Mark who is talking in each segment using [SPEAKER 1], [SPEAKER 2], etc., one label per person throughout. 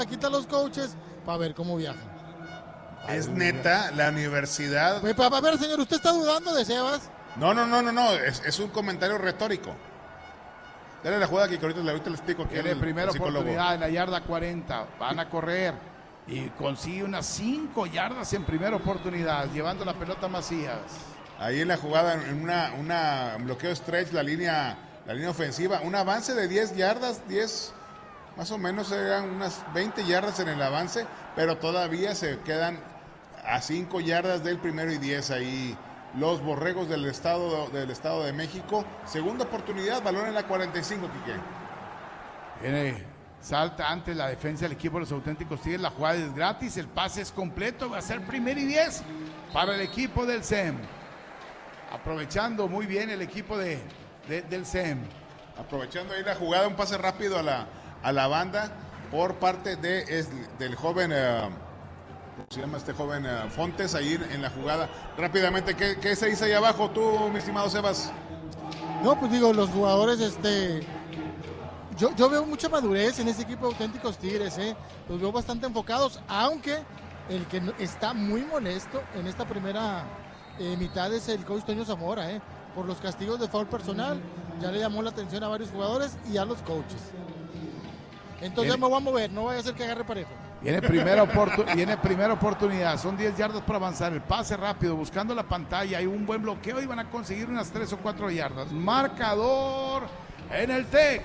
[SPEAKER 1] quita los coaches para ver cómo viajan.
[SPEAKER 2] Es neta, la universidad...
[SPEAKER 1] Pues, a ver, señor, ¿usted está dudando de Sebas?
[SPEAKER 2] No, es un comentario retórico. Dale la jugada que ahorita le explico.
[SPEAKER 3] Tiene primera oportunidad en la yarda 40, van a correr y consigue unas 5 yardas en primera oportunidad, llevando la pelota a Macías.
[SPEAKER 2] Ahí en la jugada, en una bloqueo stretch, la línea ofensiva, un avance de 10 yardas, 10, más o menos eran unas 20 yardas en el avance, pero todavía se quedan a 5 yardas del primero y 10 ahí. Los Borregos del Estado de México. Segunda oportunidad, balón en la 45, Quique.
[SPEAKER 3] Salta ante la defensa del equipo de los Auténticos Tigres. La jugada es gratis, el pase es completo. Va a ser primero y 10 para el equipo del SEM. Aprovechando muy bien el equipo del SEM.
[SPEAKER 2] Aprovechando ahí la jugada, un pase rápido a la banda por parte del joven... se llama este joven Fontes ahí en la jugada. Rápidamente, ¿qué se dice ahí abajo tú, mi estimado Sebas?
[SPEAKER 1] No, pues digo, los jugadores, yo veo mucha madurez en este equipo de Auténticos Tigres, los veo bastante enfocados, aunque el que está muy molesto en esta primera mitad es el coach Toño Zamora, por los castigos de foul personal. Ya le llamó la atención a varios jugadores y a los coaches. Entonces ya me voy a mover, no vaya a ser que agarre parejo.
[SPEAKER 3] Viene primera oportunidad, son 10 yardas para avanzar, el pase rápido, buscando la pantalla, hay un buen bloqueo y van a conseguir unas 3 o 4 yardas. Marcador en el TEC.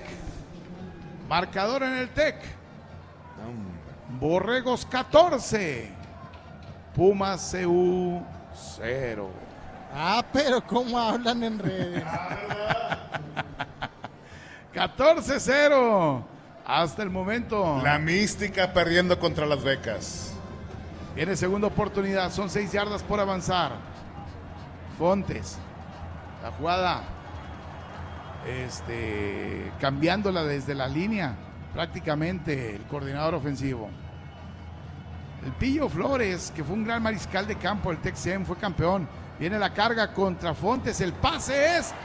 [SPEAKER 3] Borregos 14, Pumas CU 0.
[SPEAKER 1] Pero cómo hablan en redes.
[SPEAKER 3] 14-0. Hasta el momento.
[SPEAKER 2] La mística perdiendo contra las becas.
[SPEAKER 3] Viene segunda oportunidad. Son 6 yardas por avanzar. Fontes. La jugada. Cambiándola desde la línea. Prácticamente el coordinador ofensivo. El Pillo Flores, que fue un gran mariscal de campo del Tec-Sem, fue campeón. Viene la carga contra Fontes. El pase es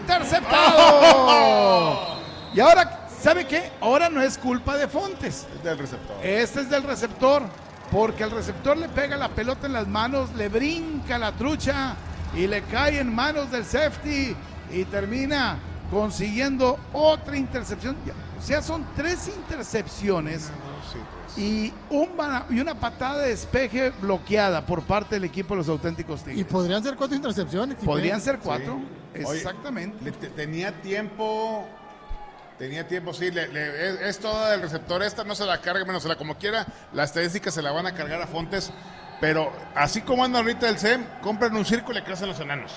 [SPEAKER 3] interceptado. Y ahora... ¿sabe qué? Ahora no es culpa de Fontes.
[SPEAKER 2] Es del receptor.
[SPEAKER 3] Este es del receptor, porque el receptor le pega la pelota en las manos, le brinca la trucha y le cae en manos del safety y termina consiguiendo otra intercepción. O sea, son 3 intercepciones y una patada de despeje bloqueada por parte del equipo de los Auténticos Tigres.
[SPEAKER 1] Y podrían ser 4 intercepciones.
[SPEAKER 3] Podrían ser 4,
[SPEAKER 2] sí.
[SPEAKER 3] Exactamente.
[SPEAKER 2] Oye, tenía tiempo, sí, es toda del receptor, esta no se la carga, menos se la como quiera, la estadística se la van a cargar a Fontes, pero así como anda ahorita el SEM, compran un circo y le crecen los enanos.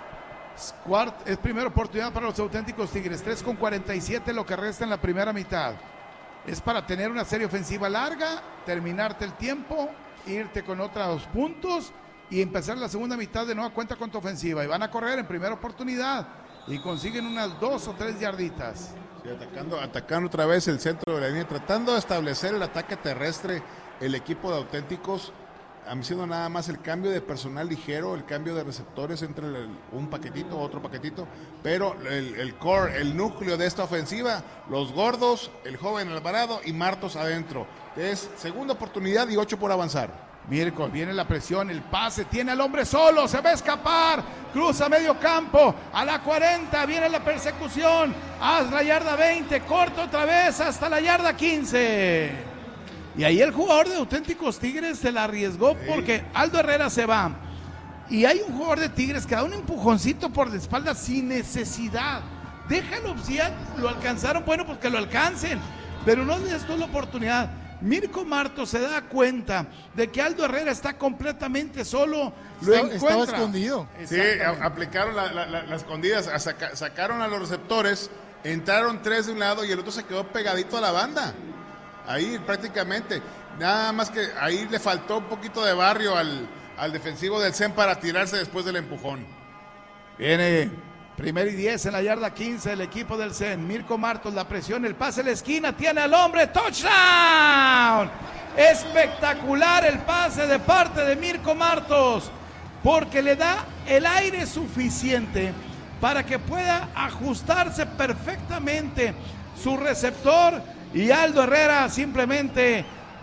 [SPEAKER 3] Es primera oportunidad para los Auténticos Tigres, 3:47 lo que resta en la primera mitad. Es para tener una serie ofensiva larga, terminarte el tiempo, irte con otros puntos y empezar la segunda mitad de nueva cuenta con tu ofensiva. Y van a correr en primera oportunidad y consiguen unas 2 o 3 yarditas.
[SPEAKER 2] Sí, atacando otra vez el centro de la línea, tratando de establecer el ataque terrestre, el equipo de Auténticos, haciendo nada más el cambio de personal ligero, el cambio de receptores entre un paquetito, otro paquetito, pero el core, el núcleo de esta ofensiva, los gordos, el joven Alvarado y Martos adentro. Es segunda oportunidad y 8 por avanzar.
[SPEAKER 3] Mirko, viene la presión, el pase, tiene al hombre solo, se va a escapar, cruza medio campo, a la 40, viene la persecución, hasta la yarda 20, corta otra vez hasta la yarda 15. Y ahí el jugador de Auténticos Tigres se la arriesgó porque Aldo Herrera se va. Y hay un jugador de Tigres que da un empujoncito por la espalda sin necesidad. Déjalo, si ya lo alcanzaron, bueno, pues que lo alcancen, pero no les dio la oportunidad. Mirko Martos se da cuenta de que Aldo Herrera está completamente solo,
[SPEAKER 1] estaba escondido.
[SPEAKER 2] Sí, aplicaron las escondidas, sacaron a los receptores, entraron 3 de un lado y el otro se quedó pegadito a la banda. Ahí prácticamente, nada más que ahí le faltó un poquito de barrio al defensivo del SEM para tirarse después del empujón.
[SPEAKER 3] Viene primero y 10 en la yarda 15 el equipo del SEM. Mirko Martos, la presión, el pase a la esquina, tiene al hombre, touchdown. Espectacular el pase de parte de Mirko Martos, porque le da el aire suficiente para que pueda ajustarse perfectamente su receptor y Aldo Herrera simplemente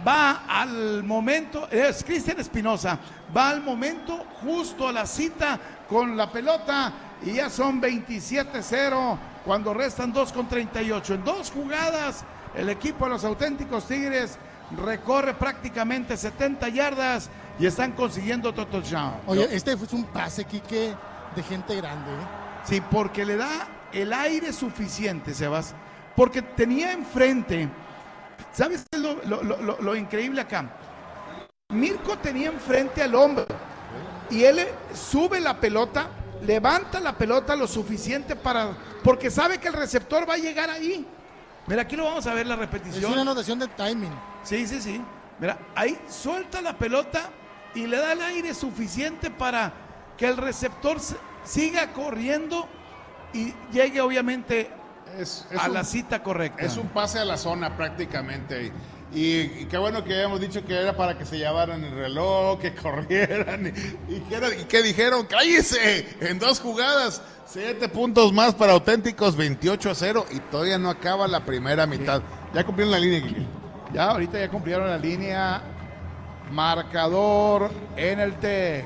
[SPEAKER 3] va al momento, es Cristian Espinosa, va al momento justo a la cita con la pelota y ya son 27-0 cuando restan 2:38. En 2 jugadas, el equipo de los auténticos Tigres recorre prácticamente 70 yardas y están consiguiendo otro touchdown.
[SPEAKER 1] Oye, este fue un pase, Quique, de gente grande, ¿eh?
[SPEAKER 3] Sí, porque le da el aire suficiente, Sebas, porque tenía enfrente, ¿sabes lo increíble acá? Mirko tenía enfrente al hombre y él sube la pelota, levanta la pelota lo suficiente porque sabe que el receptor va a llegar ahí. Mira, aquí lo vamos a ver la repetición.
[SPEAKER 1] Es una anotación de timing.
[SPEAKER 3] Sí. Mira, ahí suelta la pelota y le da el aire suficiente para que el receptor siga corriendo y llegue obviamente a la cita correcta.
[SPEAKER 2] Es un pase a la zona prácticamente. Y qué bueno que habíamos dicho que era para que se llevaran el reloj, que corrieran y que dijeron, cállese, en 2 jugadas, 7 puntos más para Auténticos, 28-0 y todavía no acaba la primera mitad. Ya cumplieron la línea, Quique.
[SPEAKER 3] Ahorita ya cumplieron la línea. Marcador en el TEC.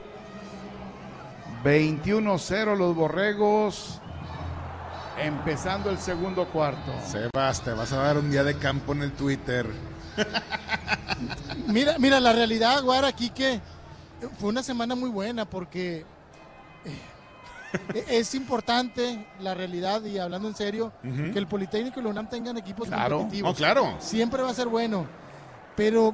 [SPEAKER 3] 21-0 los Borregos. Empezando el segundo cuarto.
[SPEAKER 2] Sebas, te vas a dar un día de campo en el Twitter.
[SPEAKER 1] Mira, la realidad, Guara, aquí que fue una semana muy buena porque es importante la realidad, y hablando en serio, que el Politécnico y la UNAM tengan equipos competitivos.
[SPEAKER 2] Oh, claro.
[SPEAKER 1] Siempre va a ser bueno, pero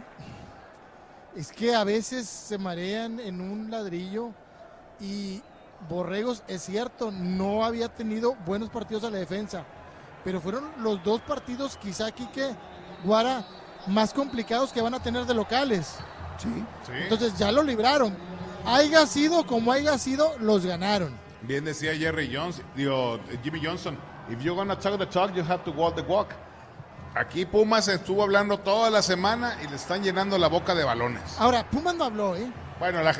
[SPEAKER 1] es que a veces se marean en un ladrillo y Borregos, es cierto, no había tenido buenos partidos a la defensa, pero fueron los 2 partidos quizá aquí que Guara más complicados que van a tener de locales.
[SPEAKER 3] Sí.
[SPEAKER 1] Entonces ya lo libraron. Haya sido como haya sido, los ganaron.
[SPEAKER 2] Bien decía Jimmy Johnson, if you're gonna talk the talk, you have to walk the walk. Aquí Pumas estuvo hablando toda la semana y le están llenando la boca de balones.
[SPEAKER 1] Ahora, Pumas no habló, ¿eh?
[SPEAKER 2] Bueno, la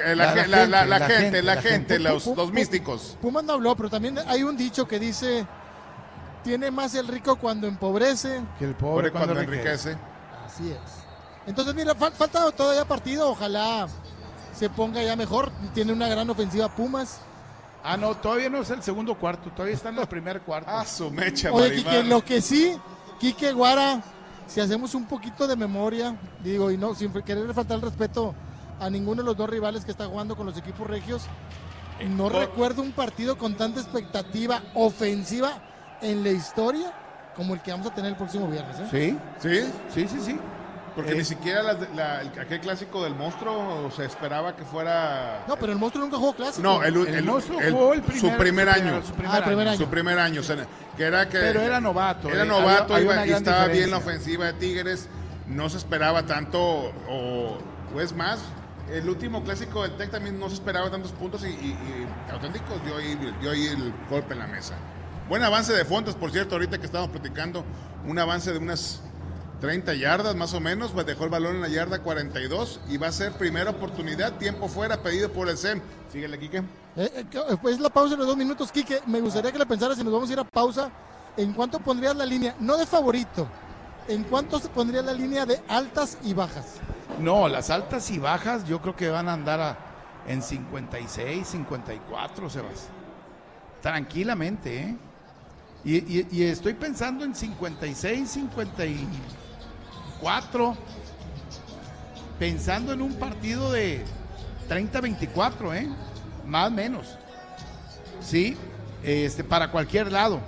[SPEAKER 2] gente, los místicos.
[SPEAKER 1] Pumas no habló, pero también hay un dicho que dice, tiene más el rico cuando empobrece
[SPEAKER 3] que el pobre cuando enriquece.
[SPEAKER 1] Así es. Entonces, mira, falta todavía partido, ojalá se ponga ya mejor. Tiene una gran ofensiva Pumas.
[SPEAKER 3] No, todavía no es el segundo cuarto, todavía está en el primer cuarto.
[SPEAKER 2] Su mecha,
[SPEAKER 1] Oye, Quique, lo que sí, Quique, Guara, si hacemos un poquito de memoria, digo, y no, sin querer faltar el respeto a ninguno de los 2 rivales que está jugando con los equipos regios, no recuerdo un partido con tanta expectativa ofensiva en la historia como el que vamos a tener el próximo viernes, ¿eh?
[SPEAKER 2] Sí. Porque ni siquiera aquel clásico del monstruo se esperaba que fuera...
[SPEAKER 1] No, pero el monstruo nunca jugó clásico.
[SPEAKER 2] No, el monstruo jugó su primer año. Su primer año.
[SPEAKER 3] Pero era novato.
[SPEAKER 2] Era novato y estaba bien la ofensiva de Tigres. No se esperaba tanto, o es más, el último clásico del TEC también no se esperaba tantos puntos y Auténticos dio ahí el golpe en la mesa. Buen avance de Fontes, por cierto, ahorita que estamos platicando, un avance de unas 30 yardas más o menos, pues dejó el balón en la yarda 42 y va a ser primera oportunidad, tiempo fuera, pedido por el SEM. Síguele, Quique.
[SPEAKER 1] Pues la pausa en los 2 minutos, Quique. Me gustaría que le pensaras, si nos vamos a ir a pausa, ¿en cuánto pondrías la línea? No de favorito, ¿en cuánto se pondría la línea de altas y bajas?
[SPEAKER 3] No, las altas y bajas yo creo que van a andar en 56, 54, Sebas. Tranquilamente, ¿eh? Y estoy pensando en 56, 54, pensando en un partido de 30-24, ¿eh? Más o menos. Sí, para cualquier lado.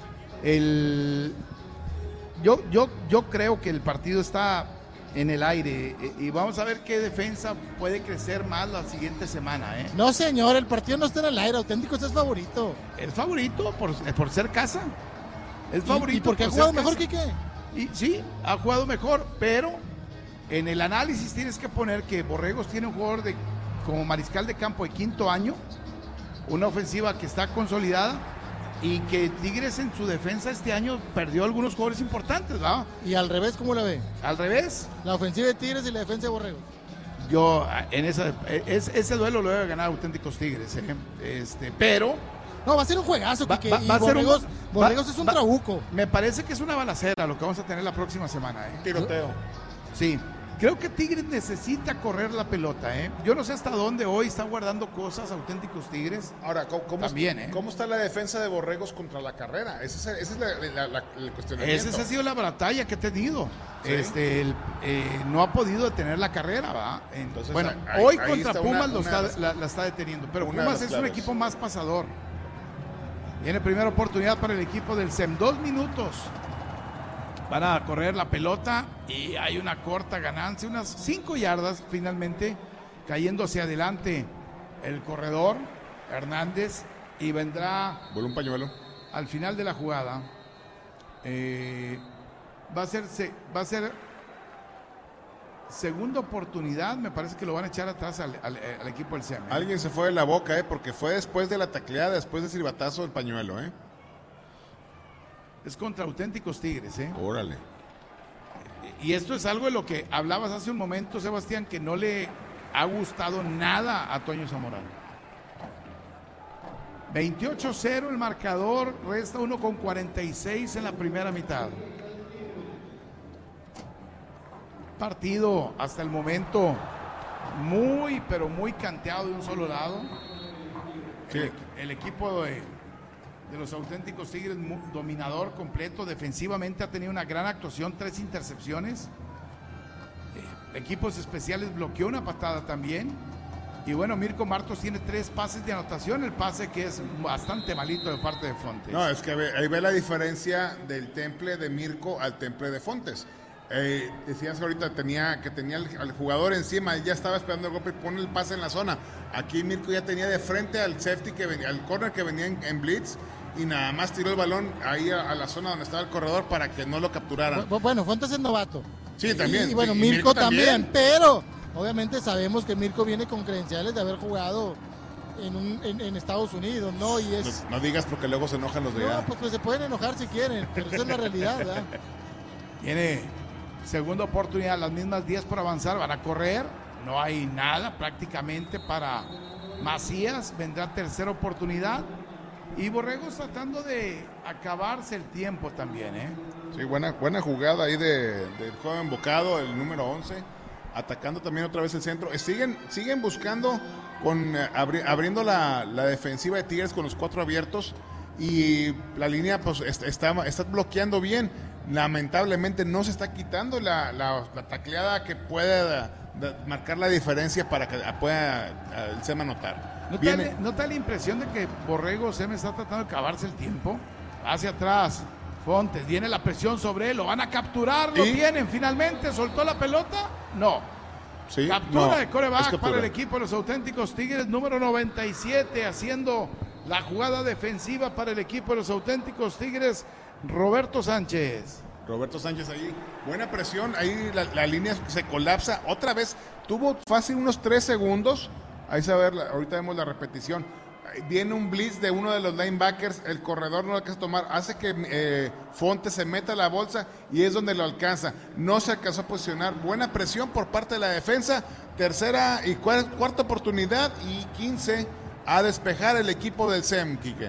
[SPEAKER 3] Yo creo que el partido está en el aire y vamos a ver qué defensa puede crecer más la siguiente semana, ¿eh?
[SPEAKER 1] No, señor, el partido no está en el aire. Auténticos es favorito.
[SPEAKER 3] Es favorito por ser casa. Es favorito.
[SPEAKER 1] ¿Y porque ha jugado mejor que qué?
[SPEAKER 3] Y sí, ha jugado mejor, pero en el análisis tienes que poner que Borregos tiene un jugador como mariscal de campo de 5º año, una ofensiva que está consolidada, y que Tigres en su defensa este año perdió algunos jugadores importantes, ¿verdad?
[SPEAKER 1] ¿Y al revés cómo la ve?
[SPEAKER 3] ¿Al revés?
[SPEAKER 1] La ofensiva de Tigres y la defensa de Borregos.
[SPEAKER 3] Yo, ese duelo lo debe ganar Auténticos Tigres, pero...
[SPEAKER 1] No, va a ser un juegazo, Quique. Borregos es un trabuco.
[SPEAKER 3] Me parece que es una balacera lo que vamos a tener la próxima semana, ¿eh?
[SPEAKER 2] Tiroteo.
[SPEAKER 3] Sí. Creo que Tigres necesita correr la pelota, ¿eh? Yo no sé hasta dónde hoy está guardando cosas Auténticos Tigres.
[SPEAKER 2] Ahora,
[SPEAKER 3] También,
[SPEAKER 2] ¿cómo está la defensa de Borregos contra la carrera? Ese es el cuestionamiento.
[SPEAKER 3] Esa ha sido la batalla que ha tenido.
[SPEAKER 2] Sí.
[SPEAKER 3] No ha podido detener la carrera, ¿va?
[SPEAKER 2] Entonces,
[SPEAKER 3] bueno,
[SPEAKER 2] ahí
[SPEAKER 3] hoy
[SPEAKER 2] está
[SPEAKER 3] contra Pumas
[SPEAKER 2] una
[SPEAKER 3] la está deteniendo, pero
[SPEAKER 2] una de
[SPEAKER 3] Pumas
[SPEAKER 2] las
[SPEAKER 3] es un
[SPEAKER 2] claves.
[SPEAKER 3] equipo más pasador. Viene primera oportunidad para el equipo del SEM. 2 minutos para correr la pelota y hay una corta ganancia, unas 5 yardas finalmente, cayendo hacia adelante el corredor Hernández y vendrá
[SPEAKER 2] Vuelve un pañuelo.
[SPEAKER 3] al final de la jugada. Va a ser segunda oportunidad, me parece que lo van a echar atrás al equipo del SEM.
[SPEAKER 2] Alguien se fue de la boca, porque fue después de la tacleada, después del silbatazo del pañuelo,
[SPEAKER 3] Es contra Auténticos Tigres,
[SPEAKER 2] Órale.
[SPEAKER 3] Y esto es algo de lo que hablabas hace un momento, Sebastián, que no le ha gustado nada a Toño Zamorano. 28-0 el marcador, resta 1:46 en la primera mitad. Partido hasta el momento muy, pero muy canteado de un solo lado.
[SPEAKER 2] Sí.
[SPEAKER 3] El equipo de los Auténticos Tigres, dominador completo, defensivamente ha tenido una gran actuación, 3 intercepciones. Equipos especiales bloqueó una patada también. Y bueno, Mirko Martos tiene 3 pases de anotación, el pase que es bastante malito de parte de Fontes.
[SPEAKER 2] No, es que ahí ve la diferencia del temple de Mirko al temple de Fontes. Decías ahorita tenía al jugador encima, ya estaba esperando el golpe y pone el pase en la zona. Aquí Mirko ya tenía de frente al safety al corner que venía en blitz y nada más tiró el balón ahí a la zona donde estaba el corredor para que no lo capturaran.
[SPEAKER 1] Bueno, Fuentes es novato.
[SPEAKER 2] Sí, también.
[SPEAKER 1] Y bueno,
[SPEAKER 2] Y
[SPEAKER 1] Mirko también, pero obviamente sabemos que Mirko viene con credenciales de haber jugado en Estados Unidos, ¿no? Y es...
[SPEAKER 2] No digas porque luego se enojan los de allá.
[SPEAKER 1] No, pues se pueden enojar si quieren, pero esa es la realidad, ¿verdad?
[SPEAKER 3] Tiene segunda oportunidad, las mismas 10 por avanzar, van a correr, no hay nada prácticamente para Macías, vendrá tercera oportunidad y Borregos tratando de acabarse el tiempo también,
[SPEAKER 2] Sí, buena jugada ahí del joven Bocado, el número 11, atacando también otra vez el centro. Siguen buscando, abriendo la defensiva de Tigres con los 4 abiertos y la línea pues está bloqueando bien. Lamentablemente no se está quitando la tacleada que pueda marcar la diferencia para que pueda el SEM anotar.
[SPEAKER 3] ¿No te da la impresión de que Borregos SEM está tratando de acabarse el tiempo? Hacia atrás, Fontes, viene la presión sobre él, lo van a capturar, lo tienen finalmente, soltó la pelota, no.
[SPEAKER 2] Sí,
[SPEAKER 3] Captura de coreback
[SPEAKER 2] captura
[SPEAKER 3] para el equipo de los Auténticos Tigres, número 97, haciendo la jugada defensiva para el equipo de los Auténticos Tigres, Roberto Sánchez
[SPEAKER 2] ahí, buena presión, ahí la línea se colapsa, otra vez, tuvo fácil unos 3 segundos, ahí se va a ver, ahorita vemos la repetición, viene un blitz de uno de los linebackers, el corredor no lo alcanza a tomar, hace que Fontes se meta a la bolsa y es donde lo alcanza, no se alcanzó a posicionar, buena presión por parte de la defensa, tercera y cuarta oportunidad y 15 a despejar el equipo del SEM, Quique.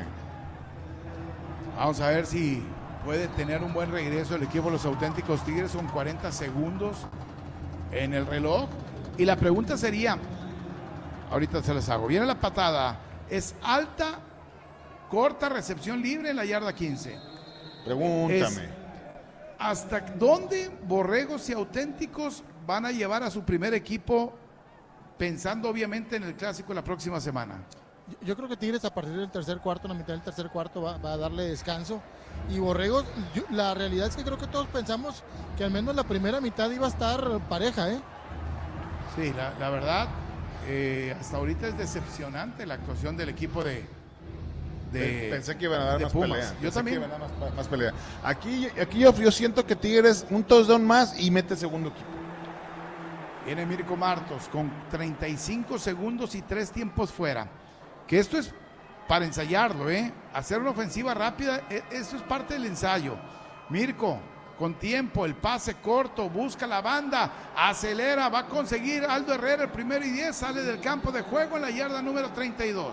[SPEAKER 3] Vamos a ver si puede tener un buen regreso el equipo de los Auténticos Tigres, son 40 segundos en el reloj y la pregunta sería, ahorita se las hago, viene la patada, es alta, corta, recepción libre en la yarda 15.
[SPEAKER 2] Pregúntame.
[SPEAKER 3] ¿Hasta dónde Borregos y Auténticos van a llevar a su primer equipo, pensando obviamente en el clásico la próxima semana?
[SPEAKER 1] Yo creo que Tigres a partir del tercer cuarto, en la mitad del tercer cuarto va a darle descanso. Y Borregos, la realidad es que creo que todos pensamos que al menos la primera mitad iba a estar pareja,
[SPEAKER 3] Sí, la verdad, hasta ahorita es decepcionante la actuación del equipo de
[SPEAKER 2] Pensé que iban a dar más
[SPEAKER 3] Pumas.
[SPEAKER 2] pelea.
[SPEAKER 3] Yo también.
[SPEAKER 2] Que iban a dar más pelea. Aquí yo siento que Tigres un touchdown más y mete segundo equipo.
[SPEAKER 3] Viene Mirko Martos con 35 segundos y 3 tiempos fuera. Que esto es para ensayarlo, hacer una ofensiva rápida, eso es parte del ensayo. Mirko, con tiempo, el pase corto, busca la banda, acelera, va a conseguir Aldo Herrera el 1 y 10, sale del campo de juego en la yarda número 32.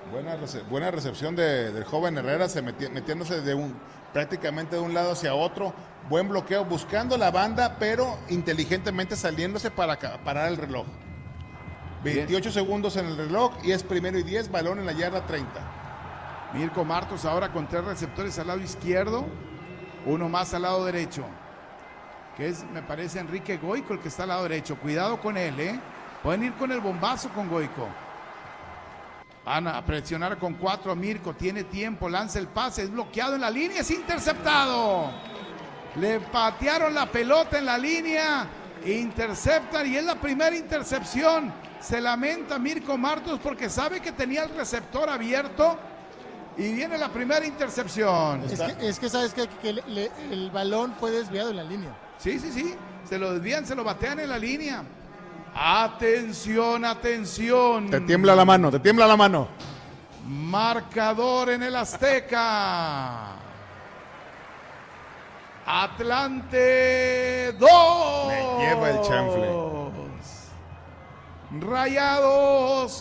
[SPEAKER 2] Buena recepción del joven Herrera, metiéndose prácticamente de un lado hacia otro. Buen bloqueo, buscando la banda, pero inteligentemente saliéndose para parar el reloj. 28 Bien. Segundos en el reloj y es 1:10, balón en la yarda 30.
[SPEAKER 3] Mirko Martos ahora con 3 receptores al lado izquierdo, uno más al lado derecho, que es, me parece, Enrique Goico el que está al lado derecho. Cuidado con él, pueden ir con el bombazo con Goico. Van a presionar con 4 a Mirko, tiene tiempo, lanza el pase, es bloqueado en la línea, es interceptado. Le patearon la pelota en la línea, interceptan y es la primera intercepción. Se lamenta Mirko Martos porque sabe que tenía el receptor abierto y viene la primera intercepción.
[SPEAKER 1] Es que sabes que el balón fue desviado en la línea.
[SPEAKER 3] Sí, se lo desvían, se lo batean en la línea. Atención.
[SPEAKER 2] Te tiembla la mano.
[SPEAKER 3] Marcador en el Azteca. Atlante 2.
[SPEAKER 2] Me lleva el chanfle.
[SPEAKER 3] Rayados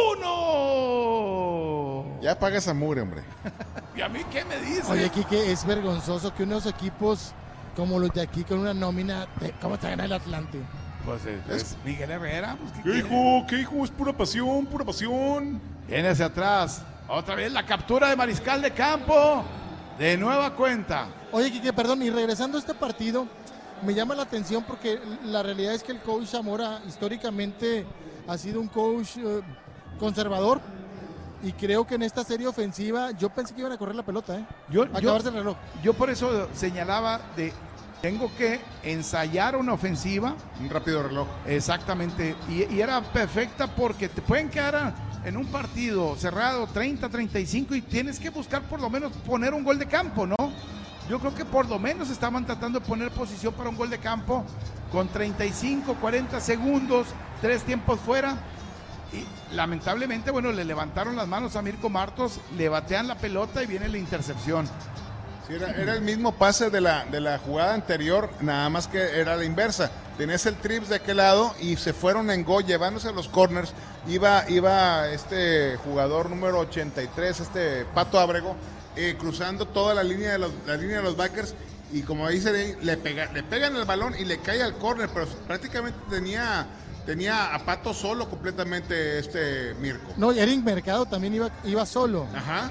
[SPEAKER 3] 1.
[SPEAKER 2] Ya paga esa mugre, hombre.
[SPEAKER 3] ¿Y a mí qué me dice?
[SPEAKER 1] Oye, Quique, es vergonzoso que unos equipos como los de aquí con una nómina, ¿cómo te gana el Atlante?
[SPEAKER 3] Pues es Miguel Herrera. Pues,
[SPEAKER 2] ¿Qué hijo? Es pura pasión.
[SPEAKER 3] Viene hacia atrás. Otra vez la captura de mariscal de campo. De nueva cuenta.
[SPEAKER 1] Oye, Quique, perdón, y regresando a este partido, me llama la atención porque la realidad es que el coach Zamora históricamente ha sido un coach conservador. Y creo que en esta serie ofensiva yo pensé que iban a correr la pelota, acabarse el reloj.
[SPEAKER 3] Yo por eso señalaba tengo que ensayar una ofensiva.
[SPEAKER 2] Un rápido reloj.
[SPEAKER 3] Exactamente. Y era perfecta porque te pueden quedar en un partido cerrado 30-35 y tienes que buscar por lo menos poner un gol de campo, ¿no? Yo creo que por lo menos estaban tratando de poner posición para un gol de campo con 35-40 segundos, 3 tiempos fuera. Y lamentablemente, le levantaron las manos a Mirko Martos, le batean la pelota y viene la intercepción.
[SPEAKER 2] Sí, era el mismo pase de la jugada anterior, nada más que era la inversa. Tenías el trips de aquel lado y se fueron en go, llevándose a los corners. Iba este jugador número 83, Pato Ábrego, cruzando toda la línea de los backers. Y como dice, le pegan el balón y le cae al corner, pero prácticamente tenía a Pato solo completamente Mirko.
[SPEAKER 1] No, y Eric Mercado también iba solo.
[SPEAKER 2] Ajá.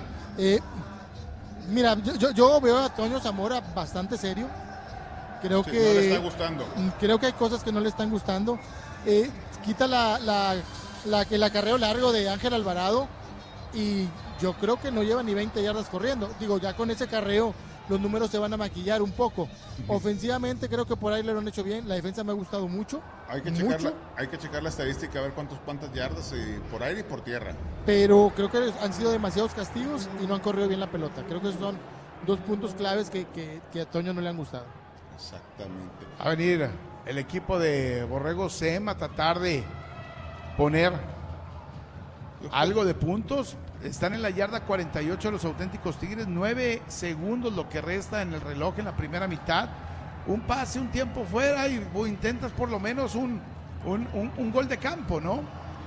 [SPEAKER 1] Mira, yo veo a Toño Zamora bastante serio. Creo que
[SPEAKER 2] no le está gustando.
[SPEAKER 1] Creo que hay cosas que no le están gustando. Quita el acarreo largo de Ángel Alvarado y yo creo que no lleva ni 20 yardas corriendo. Digo, ya con ese carreo los números se van a maquillar un poco. Ofensivamente creo que por ahí lo han hecho bien. La defensa me ha gustado mucho.
[SPEAKER 2] Hay que checar la estadística, a ver cuántas yardas por aire y por tierra.
[SPEAKER 1] Pero creo que han sido demasiados castigos y no han corrido bien la pelota. Creo que esos son 2 puntos claves que a Toño no le han gustado.
[SPEAKER 2] Exactamente.
[SPEAKER 3] Va a venir el equipo de Borrego Sem a tratar de poner algo de puntos. Están en la yarda 48 los auténticos Tigres, 9 segundos lo que resta en el reloj en la primera mitad. Un pase, un tiempo fuera y intentas por lo menos un gol de campo, ¿no?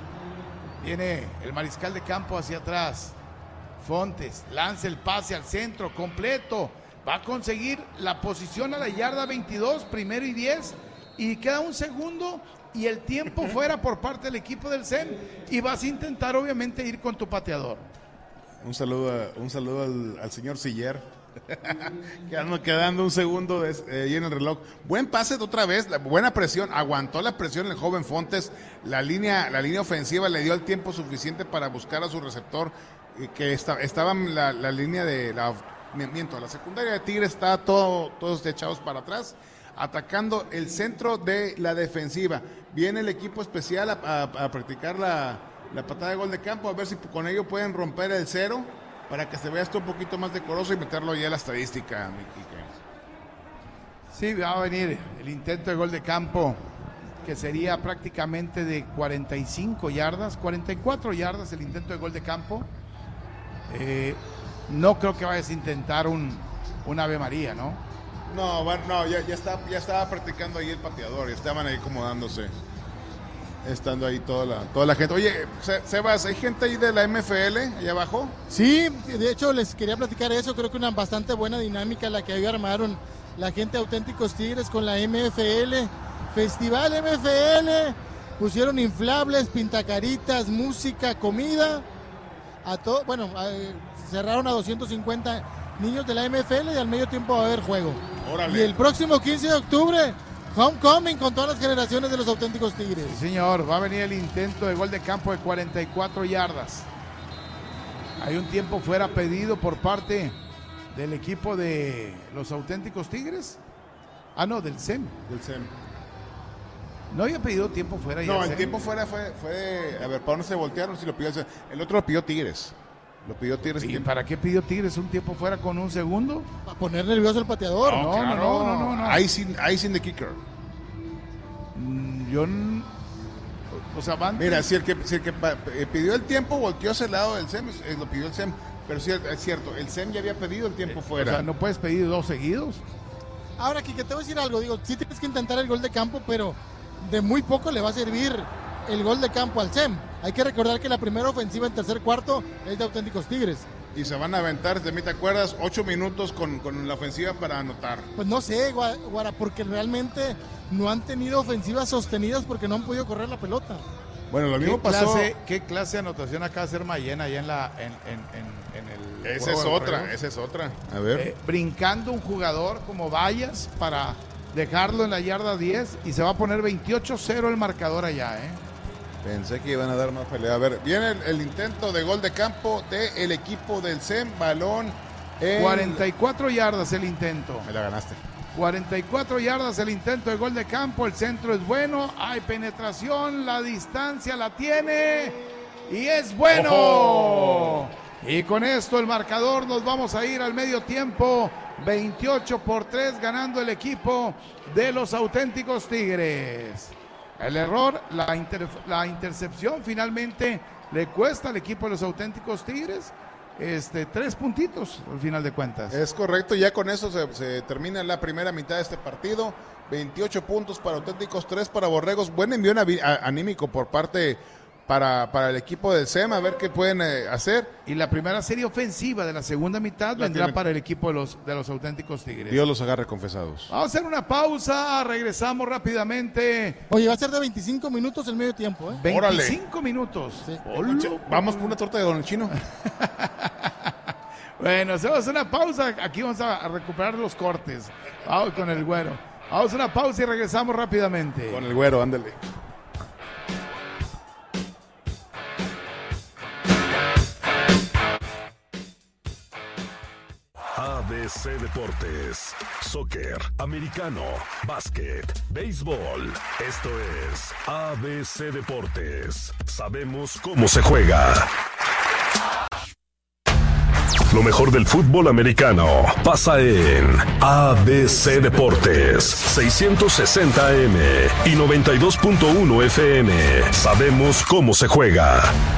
[SPEAKER 3] Viene el mariscal de campo hacia atrás. Fontes lanza el pase al centro completo. Va a conseguir la posición a la yarda 22, 1:10 y queda un segundo y el tiempo fuera por parte del equipo del CEM y vas a intentar obviamente ir con tu pateador.
[SPEAKER 2] Un saludo al señor Siller. Quedando un segundo ahí en el reloj. Buen pase de otra vez, buena presión, aguantó la presión el joven Fontes. La línea ofensiva le dio el tiempo suficiente para buscar a su receptor, que estaba en la línea de la secundaria de Tigres, está todos echados para atrás, atacando el centro de la defensiva. Viene el equipo especial a practicar la patada de gol de campo, a ver si con ello pueden romper el 0 para que se vea esto un poquito más decoroso y meterlo ya en la estadística, mi Quique.
[SPEAKER 3] Sí, va a venir el intento de gol de campo, que sería prácticamente de 45 yardas, 44 yardas el intento de gol de campo. No creo que vayas a intentar un Ave María, ¿no?
[SPEAKER 2] No, ya estaba practicando ahí el pateador, estaban ahí acomodándose. estando ahí toda la gente. Oye, Sebas, ¿hay gente ahí de la MFL allá abajo?
[SPEAKER 1] Sí, de hecho les quería platicar eso, creo que una bastante buena dinámica la que hoy armaron la gente de Auténticos Tigres con la MFL, Festival MFL, pusieron inflables, pintacaritas, música, comida, cerraron a 250 niños de la MFL y al medio tiempo va a haber juego.
[SPEAKER 2] Órale.
[SPEAKER 1] Y el próximo 15 de octubre, homecoming con todas las generaciones de los Auténticos Tigres.
[SPEAKER 3] Sí, señor, va a venir el intento de gol de campo de 44 yardas. Hay un tiempo fuera pedido por parte del equipo de los Auténticos Tigres. Ah, no, del SEM.
[SPEAKER 2] Del SEM.
[SPEAKER 3] No había pedido tiempo fuera.
[SPEAKER 2] No, el tiempo fuera fue a ver, ¿para dónde se voltearon? Si lo pidió el otro lo pidió Tigres. Lo pidió Tigres.
[SPEAKER 3] ¿Y para qué pidió Tigres un tiempo fuera con un segundo?
[SPEAKER 1] Para poner nervioso al pateador.
[SPEAKER 3] No.
[SPEAKER 2] Icing the kicker.
[SPEAKER 3] O sea, van.
[SPEAKER 2] Mira, si el que pidió el tiempo volteó hacia el lado del SEM, lo pidió el SEM. Pero sí, es cierto, el SEM ya había pedido el tiempo fuera.
[SPEAKER 3] O sea, ¿no puedes pedir 2 seguidos?
[SPEAKER 1] Ahora, Kike, te voy a decir algo. Digo, sí tienes que intentar el gol de campo, pero de muy poco le va a servir el gol de campo al SEM. Hay que recordar que la primera ofensiva en tercer cuarto es de Auténticos Tigres.
[SPEAKER 2] Y se van a aventar, de mí te acuerdas, 8 minutos con la ofensiva para anotar.
[SPEAKER 1] Pues no sé, Guara, porque realmente no han tenido ofensivas sostenidas porque no han podido correr la pelota.
[SPEAKER 2] Bueno, lo mismo pasó.
[SPEAKER 3] ¿Qué clase de anotación acaba de hacer Mayena allá en el
[SPEAKER 2] Esa es otra. A ver.
[SPEAKER 3] Brincando un jugador como Vallas para dejarlo en la yarda 10 y se va a poner 28-0 el marcador allá,
[SPEAKER 2] Pensé que iban a dar más pelea. A ver, viene el intento de gol de campo del equipo del SEM, balón en
[SPEAKER 3] 44 yardas el intento.
[SPEAKER 2] Me la ganaste.
[SPEAKER 3] 44 yardas el intento de gol de campo, el centro es bueno, hay penetración, la distancia la tiene y es bueno. ¡Ojo! Y con esto el marcador nos vamos a ir al medio tiempo, 28-3 ganando el equipo de los Auténticos Tigres. El error, la intercepción finalmente le cuesta al equipo de los Auténticos Tigres 3 puntitos al final de cuentas.
[SPEAKER 2] Es correcto, ya con eso se termina la primera mitad de este partido. 28 puntos para Auténticos, 3 para Borregos. Buen envío anímico por parte para el equipo del SEM, a ver qué pueden hacer.
[SPEAKER 3] Y la primera serie ofensiva de la segunda mitad vendrá para el equipo de los Auténticos Tigres.
[SPEAKER 2] Dios los agarre confesados.
[SPEAKER 3] Vamos a hacer una pausa, regresamos rápidamente.
[SPEAKER 1] Oye, va a ser de 25 minutos el medio tiempo,
[SPEAKER 3] 25
[SPEAKER 2] Órale.
[SPEAKER 3] minutos.
[SPEAKER 1] Sí.
[SPEAKER 2] Vamos por una torta de Don Chino.
[SPEAKER 3] Bueno, hacemos una pausa. Aquí vamos a recuperar los cortes. Vamos con el güero. Vamos a una pausa y regresamos rápidamente.
[SPEAKER 2] Con el güero, ándale.
[SPEAKER 4] ABC Deportes, soccer, americano, básquet, béisbol. Esto es ABC Deportes. Sabemos cómo se juega. Lo mejor del fútbol americano pasa en ABC Deportes, 660 AM y 92.1 FM. Sabemos cómo se juega.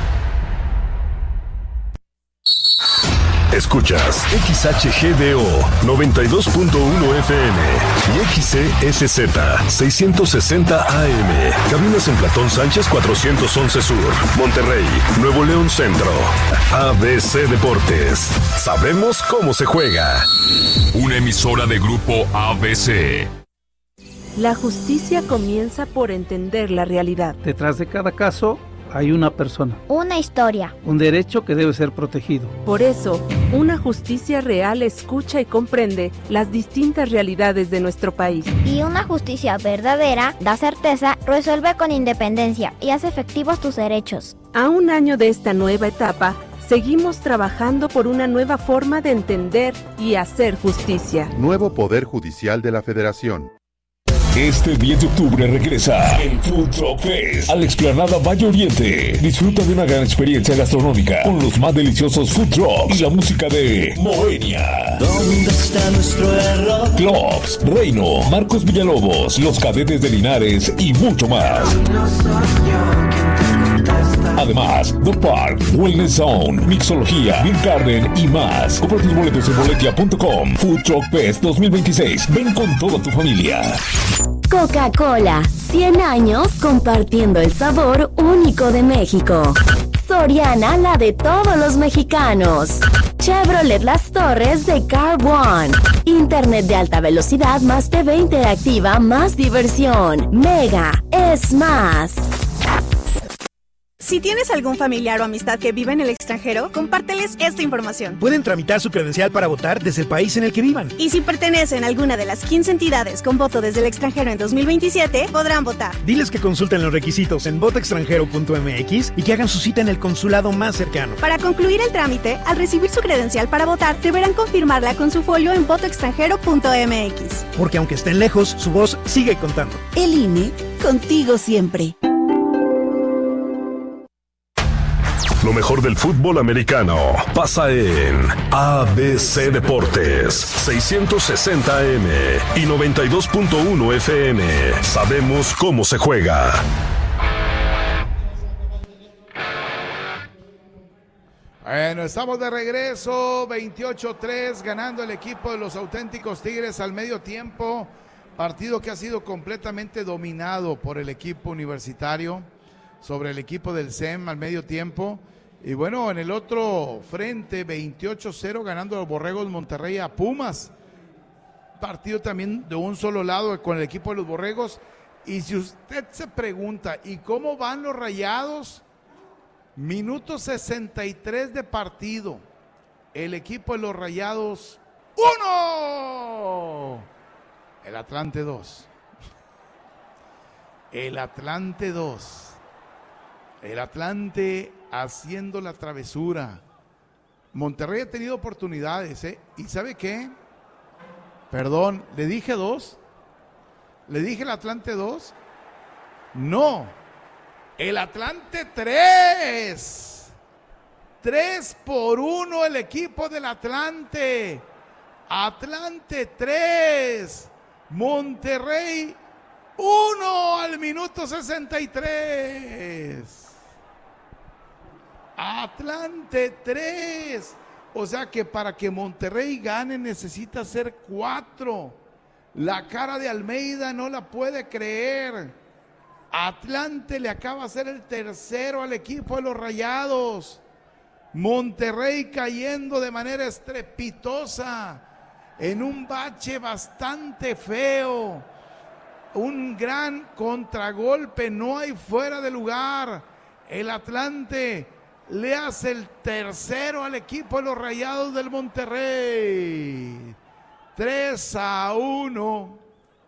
[SPEAKER 4] Escuchas XHGDO 92.1 FM y XCSZ 660 AM. Cabinas en Platón Sánchez 411 Sur, Monterrey, Nuevo León Centro. ABC Deportes. Sabemos cómo se juega.
[SPEAKER 5] Una emisora de Grupo ABC.
[SPEAKER 6] La justicia comienza por entender la realidad.
[SPEAKER 7] Detrás de cada caso hay una persona,
[SPEAKER 8] una historia,
[SPEAKER 7] un derecho que debe ser protegido.
[SPEAKER 6] Por eso, una justicia real escucha y comprende las distintas realidades de nuestro país.
[SPEAKER 8] Y una justicia verdadera da certeza, resuelve con independencia y hace efectivos tus derechos.
[SPEAKER 6] A un año de esta nueva etapa, seguimos trabajando por una nueva forma de entender y hacer justicia.
[SPEAKER 9] Nuevo Poder Judicial de la Federación.
[SPEAKER 5] Este 10 de octubre regresa el Food Truck Fest a la explanada Valle Oriente. Disfruta de una gran experiencia gastronómica con los más deliciosos food trucks y la música de Moenia.
[SPEAKER 10] ¿Dónde está nuestro error?
[SPEAKER 5] Clubs, Reino, Marcos Villalobos, Los Cadetes de Linares y mucho más.
[SPEAKER 10] No soy yo quien te contesta.
[SPEAKER 5] Además, The Park, Wellness Zone, Mixología, Beer Garden y más. Compra tus boletos en boletia.com. Food Truck Fest 2026. Ven con toda tu familia.
[SPEAKER 11] Coca-Cola, 100 años compartiendo el sabor único de México. Soriana, la de todos los mexicanos. Chevrolet Las Torres de Car One. Internet de alta velocidad más TV interactiva, más diversión. Mega es más.
[SPEAKER 12] Si tienes algún familiar o amistad que vive en el extranjero, compárteles esta información.
[SPEAKER 13] Pueden tramitar su credencial para votar desde el país en el que vivan.
[SPEAKER 12] Y si pertenecen a alguna de las 15 entidades con voto desde el extranjero en 2027, podrán votar.
[SPEAKER 13] Diles que consulten los requisitos en votoextranjero.mx y que hagan su cita en el consulado más cercano.
[SPEAKER 12] Para concluir el trámite, al recibir su credencial para votar, deberán confirmarla con su folio en votoextranjero.mx.
[SPEAKER 13] Porque aunque estén lejos, su voz sigue contando.
[SPEAKER 14] El INE, contigo siempre.
[SPEAKER 4] Lo mejor del fútbol americano pasa en ABC Deportes, 660 AM y 92.1 FM. Sabemos cómo se juega.
[SPEAKER 3] Bueno, estamos de regreso, 28-3, ganando el equipo de los auténticos Tigres al medio tiempo. Partido que ha sido completamente dominado por el equipo universitario sobre el equipo del SEM al medio tiempo. Y bueno, en el otro frente, 28-0, ganando los Borregos Monterrey a Pumas. Partido también de un solo lado con el equipo de los Borregos. Y si usted se pregunta, ¿y cómo van los Rayados? Minuto 63 de partido. El equipo de los Rayados, 1. El Atlante 2. El Atlante 2. El Atlante haciendo la travesura. Monterrey ha tenido oportunidades, ¿Y sabe qué? Perdón, ¿le dije 2? ¿Le dije el Atlante 2? No. El Atlante 3. 3-1 el equipo del Atlante. Atlante 3. Monterrey 1 al minuto 63. Atlante 3. O sea que para que Monterrey gane necesita ser 4. La cara de Almeida no la puede creer. Atlante le acaba de hacer el tercero al equipo de los Rayados. Monterrey cayendo de manera estrepitosa en un bache bastante feo. Un gran contragolpe, no hay fuera de lugar. El Atlante le hace el tercero al equipo de los Rayados del Monterrey. 3-1.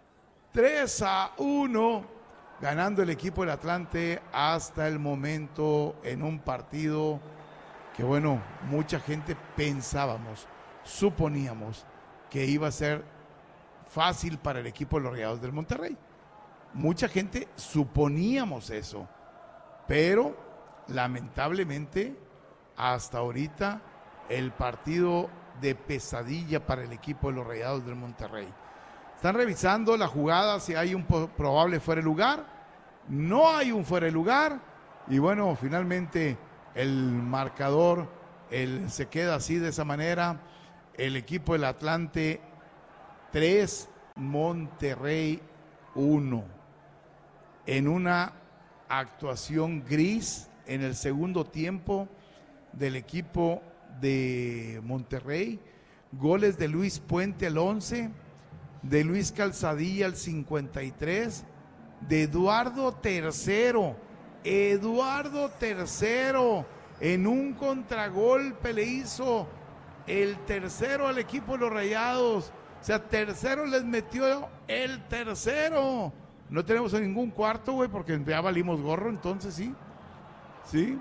[SPEAKER 3] 3-1. Ganando el equipo del Atlante hasta el momento en un partido que, bueno, mucha gente pensábamos, suponíamos que iba a ser fácil para el equipo de los Rayados del Monterrey. Mucha gente suponíamos eso, pero lamentablemente hasta ahorita el partido de pesadilla para el equipo de los Rayados del Monterrey. Están revisando la jugada si hay un probable fuera de lugar. No hay un fuera de lugar y bueno, finalmente el marcador se queda así de esa manera. El equipo del Atlante 3, Monterrey 1. En una actuación gris en el segundo tiempo del equipo de Monterrey. Goles de Luis Puente al 11, de Luis Calzadilla al 53, de Eduardo Tercero. Eduardo Tercero en un contragolpe le hizo el tercero al equipo de los Rayados. O sea, Tercero les metió el tercero. No tenemos en ningún cuarto, güey, porque ya valimos gorro, entonces sí. ¿Sí?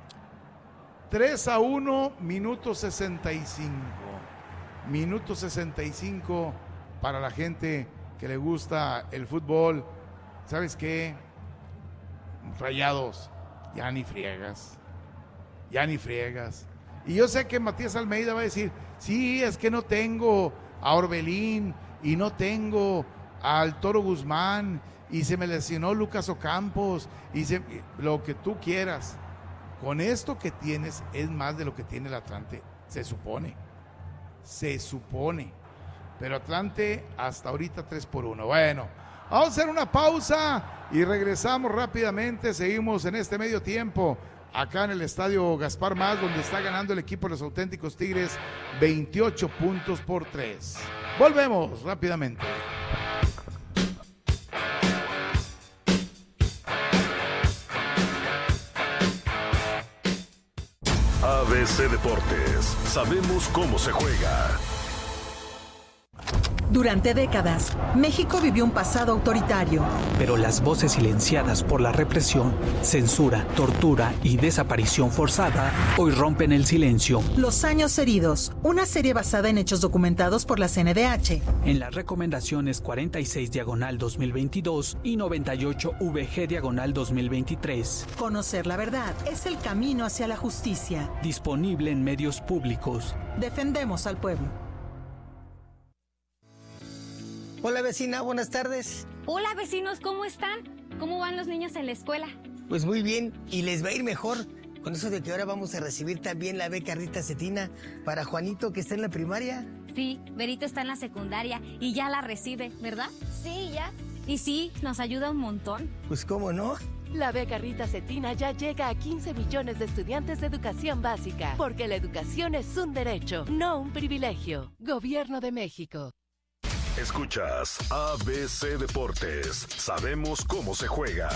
[SPEAKER 3] 3-1, minuto 65. Minuto 65 para la gente que le gusta el fútbol. ¿Sabes qué? Rayados, ya ni friegas. Ya ni friegas. Y yo sé que Matías Almeida va a decir, sí, es que no tengo a Orbelín y no tengo al Toro Guzmán y se me lesionó Lucas Ocampos y lo que tú quieras. Con esto que tienes es más de lo que tiene el Atlante, se supone. Pero Atlante hasta ahorita 3-1. Bueno, Vamos a hacer una pausa y regresamos rápidamente. Seguimos en este medio tiempo acá en el estadio Gaspar Más, donde está ganando el equipo de los Auténticos Tigres 28 puntos por 3. Volvemos rápidamente.
[SPEAKER 4] ABC Deportes, sabemos cómo se juega.
[SPEAKER 15] Durante décadas, México vivió un pasado autoritario.
[SPEAKER 7] Pero las voces silenciadas por la represión, censura, tortura y desaparición forzada hoy rompen el silencio.
[SPEAKER 15] Los años heridos, una serie basada en hechos documentados por la CNDH.
[SPEAKER 7] En las recomendaciones 46/2022 y 98VG/2023.
[SPEAKER 15] Conocer la verdad es el camino hacia la justicia.
[SPEAKER 7] Disponible en medios públicos.
[SPEAKER 15] Defendemos al pueblo.
[SPEAKER 16] Hola vecina, buenas tardes.
[SPEAKER 17] Hola vecinos, ¿cómo están? ¿Cómo van los niños en la escuela?
[SPEAKER 16] Pues muy bien, y les va a ir mejor con eso de que ahora vamos a recibir también la beca Rita Cetina para Juanito, que está en la primaria.
[SPEAKER 17] Sí, Berito está en la secundaria y ya la recibe, ¿verdad?
[SPEAKER 8] Sí, ya.
[SPEAKER 17] Y sí, nos ayuda un montón.
[SPEAKER 16] Pues cómo no.
[SPEAKER 18] La beca Rita Cetina ya llega a 15 millones de estudiantes de educación básica, porque la educación es un derecho, no un privilegio. Gobierno de México.
[SPEAKER 4] Escuchas ABC Deportes. Sabemos cómo se juega.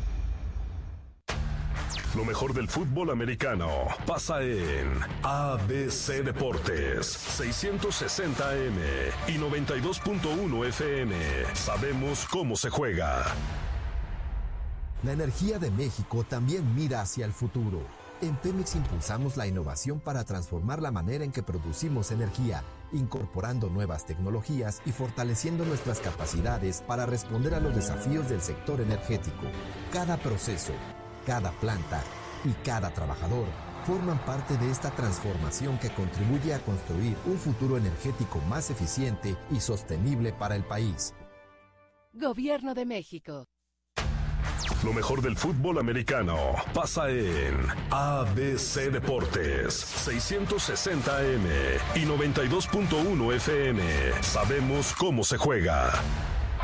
[SPEAKER 4] Lo mejor del fútbol americano pasa en ABC Deportes. 660 AM y 92.1 FM. Sabemos cómo se juega.
[SPEAKER 19] La energía de México también mira hacia el futuro. En Pemex impulsamos la innovación para transformar la manera en que producimos energía, incorporando nuevas tecnologías y fortaleciendo nuestras capacidades para responder a los desafíos del sector energético. Cada proceso, cada planta y cada trabajador forman parte de esta transformación que contribuye a construir un futuro energético más eficiente y sostenible para el país.
[SPEAKER 18] Gobierno de México.
[SPEAKER 4] Lo mejor del fútbol americano pasa en ABC Deportes. 660 AM y 92.1 FM. Sabemos cómo se juega.